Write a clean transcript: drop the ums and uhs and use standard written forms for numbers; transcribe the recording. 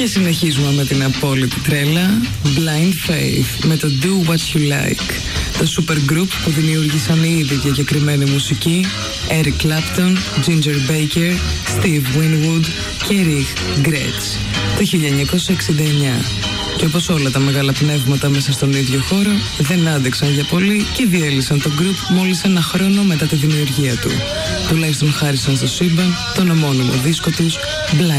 Και συνεχίζουμε με την απόλυτη τρέλα. Blind Faith με το Do What You Like. Το super group που δημιούργησαν οι ήδη διακεκριμένη μουσική Eric Clapton, Ginger Baker, Steve Winwood και Rick Gretsch το 1969. Και όπως όλα τα μεγάλα πνεύματα μέσα στον ίδιο χώρο, δεν άντεξαν για πολύ και διέλυσαν το group μόλις ένα χρόνο μετά τη δημιουργία του. Τουλάχιστον χάρισαν στο σύμπαν τον ομώνυμο δίσκο τους Blind